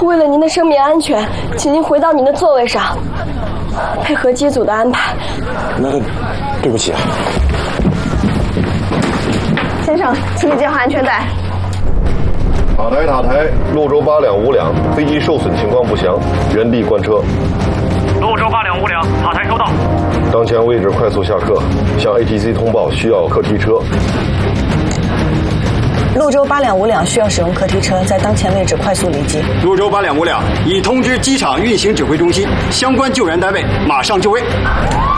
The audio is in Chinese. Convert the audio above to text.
为了您的生命安全，请您回到您的座位上，配合机组的安排。 那对不起啊。 先生，请你系好安全带。 塔台，潞州8两5两，飞机受损情况不详，原地关车。 潞州8两5两，塔台收到。 当前位置快速下客，向 ATC 通报需要客梯车。 潞州8两5两需要使用客梯车，在当前位置快速离机。 潞州8两5两已通知机场运行指挥中心，相关救援单位马上就位。